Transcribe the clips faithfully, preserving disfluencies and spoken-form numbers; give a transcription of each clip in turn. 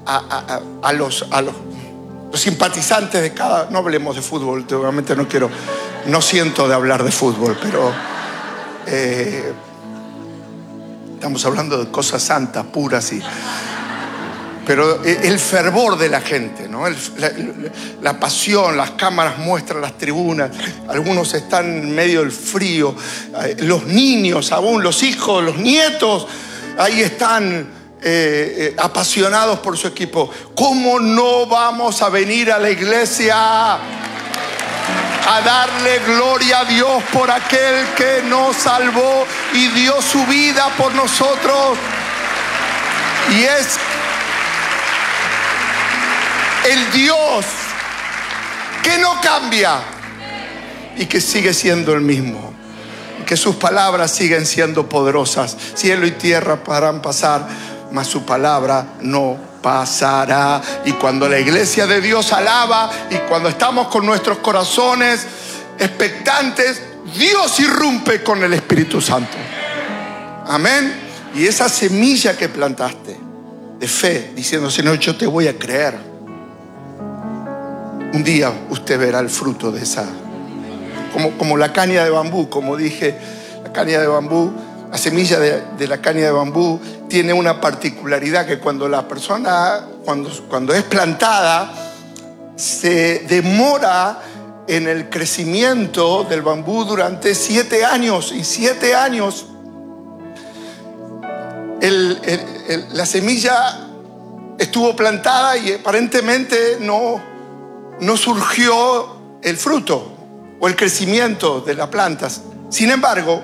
a, a, a, los, a los, los simpatizantes de cada... No hablemos de fútbol, últimamente no quiero, no siento de hablar de fútbol, pero eh, estamos hablando de cosas santas, puras y... Pero el fervor de la gente, ¿no? El, la, la pasión, las cámaras muestran las tribunas, algunos están en medio del frío, los niños aún, los hijos, los nietos, ahí están eh, eh, apasionados por su equipo. ¿Cómo no vamos a venir a la iglesia a darle gloria a Dios por aquel que nos salvó y dio su vida por nosotros? Y es el Dios que no cambia y que sigue siendo el mismo, que sus palabras siguen siendo poderosas. Cielo y tierra podrán pasar, mas su palabra no pasará. Y cuando la iglesia de Dios alaba y cuando estamos con nuestros corazones expectantes, Dios irrumpe con el Espíritu Santo. Amén. Y esa semilla que plantaste de fe, diciendo: Señor, yo te voy a creer, un día usted verá el fruto de esa. Como, como la caña de bambú, como dije, la caña de bambú, la semilla de, de la caña de bambú tiene una particularidad, que cuando la persona, cuando, cuando es plantada, se demora en el crecimiento del bambú durante siete años. Y siete años, el, el, el, la semilla estuvo plantada y aparentemente no... no surgió el fruto o el crecimiento de las plantas. Sin embargo,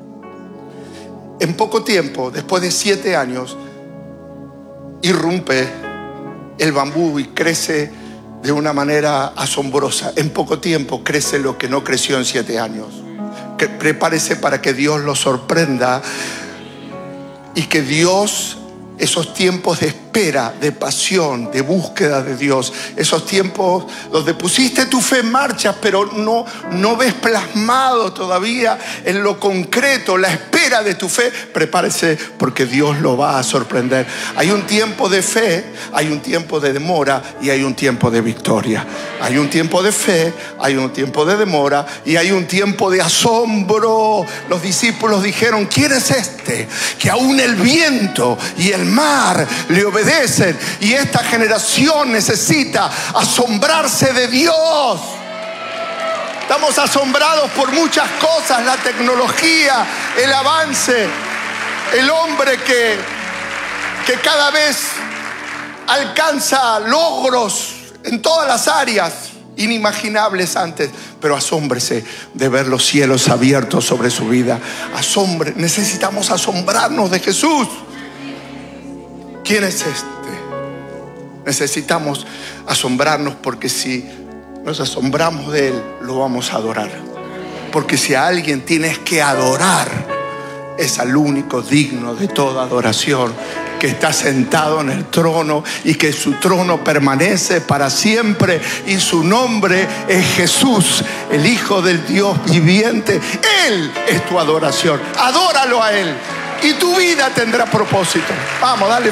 en poco tiempo, después de siete años, irrumpe el bambú y crece de una manera asombrosa. En poco tiempo crece lo que no creció en siete años. Que prepárese para que Dios lo sorprenda y que Dios, esos tiempos de espera, de pasión, de búsqueda de Dios, esos tiempos donde pusiste tu fe en marcha, pero no, no ves plasmado todavía en lo concreto la espera de tu fe, prepárese porque Dios lo va a sorprender. Hay un tiempo de fe, hay un tiempo de demora y hay un tiempo de victoria. Hay un tiempo de fe, hay un tiempo de demora y hay un tiempo de asombro. Los discípulos dijeron: ¿quién es este que aún el viento y el mar le obedecen? Y esta generación necesita asombrarse de Dios. Estamos asombrados por muchas cosas: la tecnología, el avance, el hombre que, que cada vez alcanza logros en todas las áreas inimaginables antes. Pero asómbrese de ver los cielos abiertos sobre su vida. Asombre, necesitamos asombrarnos de Jesús. ¿Quién es este? Necesitamos asombrarnos, porque si nos asombramos de Él, lo vamos a adorar. Porque si a alguien tienes que adorar, es al único digno de toda adoración, que está sentado en el trono y que su trono permanece para siempre, y su nombre es Jesús, el Hijo del Dios viviente. Él es tu adoración. Adóralo a Él y tu vida tendrá propósito. Vamos, dale.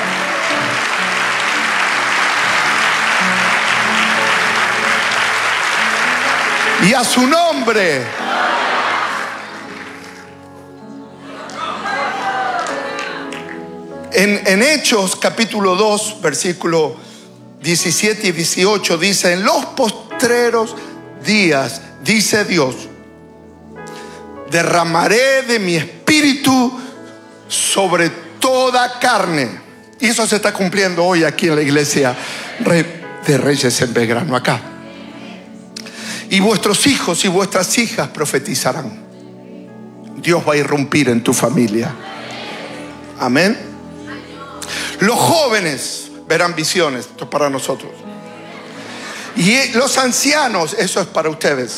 Y a su nombre. En, en Hechos capítulo dos, versículo diecisiete y dieciocho dice: en los postreros días, dice Dios, derramaré de mi espíritu sobre toda carne. Y eso se está cumpliendo hoy aquí en la iglesia de Reyes en Belgrano, acá. Y vuestros hijos y vuestras hijas profetizarán. Dios va a irrumpir en tu familia. Amén. Los jóvenes verán visiones. Esto es para nosotros. Y los ancianos, eso es para ustedes.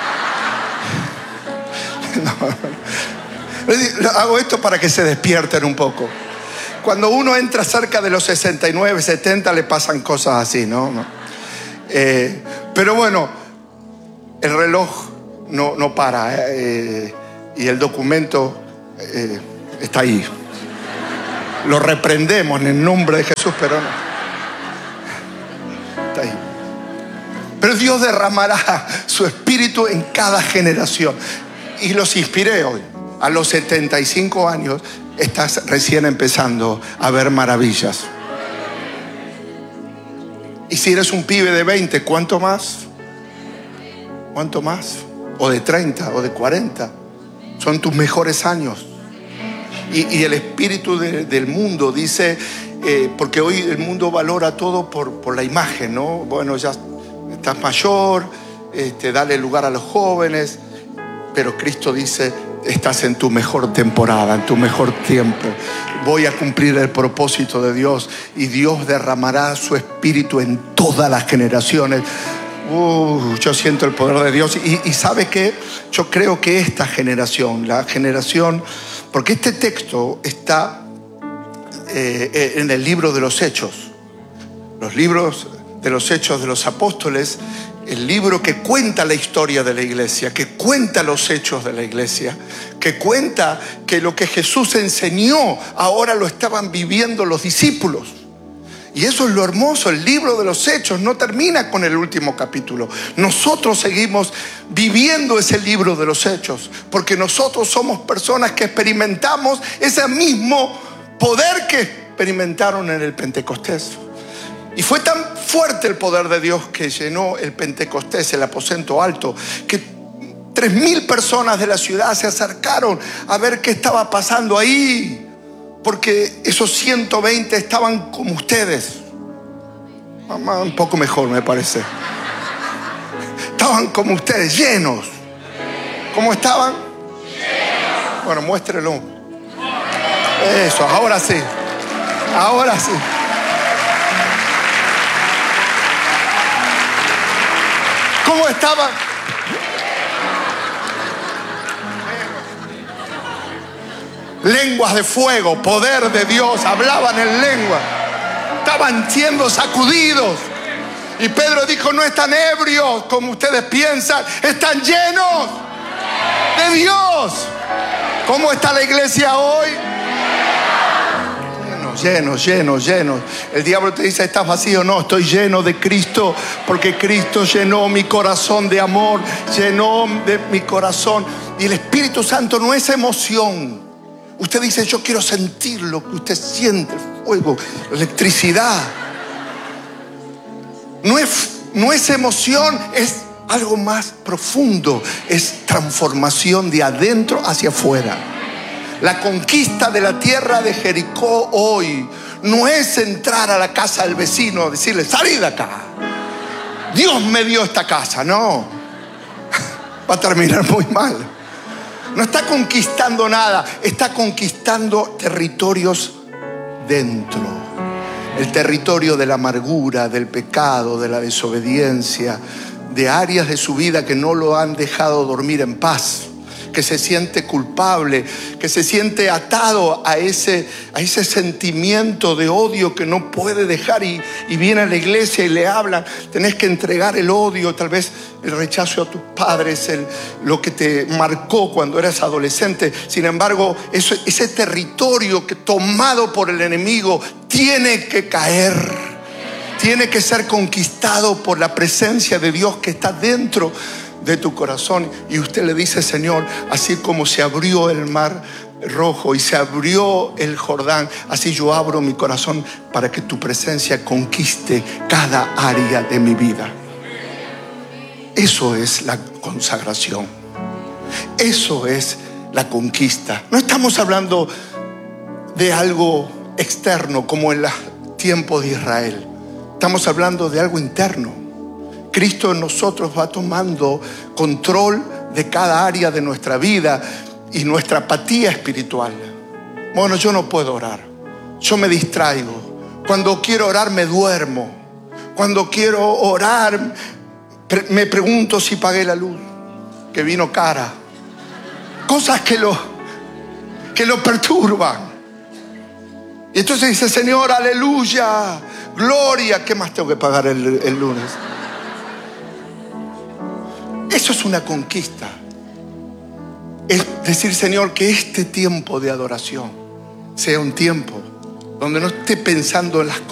No, hago esto para que se despierten un poco. Cuando uno entra cerca de los sesenta y nueve, setenta, le pasan cosas así, ¿no? no. Eh, pero bueno, el reloj no, no para, eh, y el documento eh, está ahí. Lo reprendemos en el nombre de Jesús, pero no. hasta ahí. Pero Dios derramará su espíritu en cada generación. Y los inspiré hoy. A los setenta y cinco años estás recién empezando a ver maravillas. Y si eres un pibe de veinte, ¿cuánto más? ¿Cuánto más? O de treinta, o de cuarenta. Son tus mejores años. Y, y el espíritu de, del mundo dice, eh, porque hoy el mundo valora todo por, por la imagen, ¿no? Bueno, ya estás mayor, este, dale lugar a los jóvenes. Pero Cristo dice, estás en tu mejor temporada, en tu mejor tiempo. Voy a cumplir el propósito de Dios y Dios derramará su espíritu en todas las generaciones. Uh, yo siento el poder de Dios. Y, y ¿sabe qué? Yo creo que esta generación, la generación, porque este texto está eh, en el libro de los Hechos. Los libros de los Hechos de los Apóstoles, el libro que cuenta la historia de la iglesia, que cuenta los hechos de la iglesia, que cuenta que lo que Jesús enseñó ahora lo estaban viviendo los discípulos. Y eso es lo hermoso. El libro de los Hechos no termina con el último capítulo. Nosotros seguimos viviendo ese libro de los Hechos, porque nosotros somos personas que experimentamos ese mismo poder que experimentaron en el Pentecostés. Y fue tan fuerte el poder de Dios que llenó el Pentecostés, el aposento alto, que tres mil personas de la ciudad se acercaron a ver qué estaba pasando ahí. Porque esos ciento veinte estaban como ustedes. Un poco mejor, me parece. Estaban como ustedes, llenos. ¿Cómo estaban? Llenos. Bueno, muéstrelo. Eso, ahora sí. Ahora sí. ¿Cómo estaban? Lenguas de fuego, poder de Dios, hablaban en lengua, estaban siendo sacudidos. Y Pedro dijo, no están ebrios como ustedes piensan, están llenos de Dios. ¿Cómo está la iglesia hoy? Llenos, llenos, llenos, llenos. El diablo te dice, estás vacío. No, estoy lleno de Cristo, porque Cristo llenó mi corazón de amor, llenó de mi corazón. Y el Espíritu Santo no es emoción. Usted dice, yo quiero sentir lo que usted siente, el fuego, la electricidad. No es, no es emoción, es algo más profundo. Es transformación de adentro hacia afuera. La conquista de la tierra de Jericó hoy no es entrar a la casa del vecino, decirle, salí de acá. Dios me dio esta casa. No, va a terminar muy mal. No está conquistando nada, está conquistando territorios dentro. El territorio de la amargura, del pecado, de la desobediencia, de áreas de su vida que no lo han dejado dormir en paz, que se siente culpable, que se siente atado a ese, a ese sentimiento de odio que no puede dejar y, y viene a la iglesia y le hablan, tenés que entregar el odio, tal vez el rechazo a tus padres, el, lo que te marcó cuando eras adolescente. Sin embargo, eso, ese territorio que tomado por el enemigo tiene que caer, tiene que ser conquistado por la presencia de Dios que está dentro de tu corazón. Y usted le dice, Señor, así como se abrió el mar rojo y se abrió el Jordán, así yo abro mi corazón para que tu presencia conquiste cada área de mi vida. Eso es la consagración. Eso es la conquista. No estamos hablando de algo externo como en los tiempos de Israel. Estamos hablando de algo interno. Cristo en nosotros va tomando control de cada área de nuestra vida y nuestra apatía espiritual. Bueno, yo no puedo orar, yo me distraigo. Cuando quiero orar me duermo. Cuando quiero orar me pregunto si pagué la luz, que vino cara. Cosas que lo, que lo perturban. Y entonces dice, Señor, aleluya, gloria. ¿Qué más tengo que pagar el, el lunes? Eso es una conquista. Es decir, Señor, que este tiempo de adoración sea un tiempo donde no esté pensando en las cosas